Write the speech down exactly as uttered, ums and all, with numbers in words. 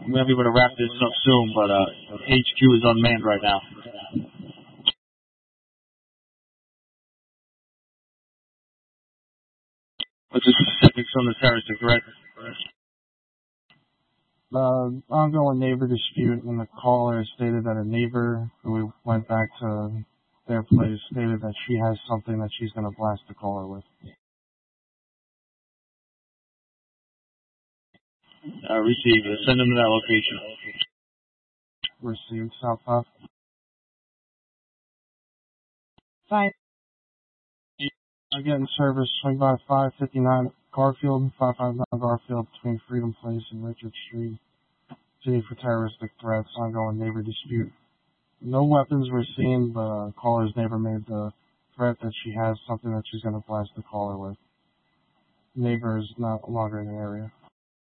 we'll be able to wrap this up soon, but uh, H Q is unmanned right now. What's the specifics on this heretic, correct? Uh, ongoing neighbor dispute, and the caller stated that a neighbor who went back to their place stated that she has something that she's going to blast the caller with. Uh, received. Send them to that location. Received, South five. Five. Again, service, swing by five fifty-nine Garfield, five fifty-nine Garfield, between Freedom Place and Richard Street. Continue for terroristic threats, ongoing neighbor dispute. No weapons were seen. The caller's neighbor made the threat that she has something that she's going to blast the caller with. Neighbor is not longer in the area.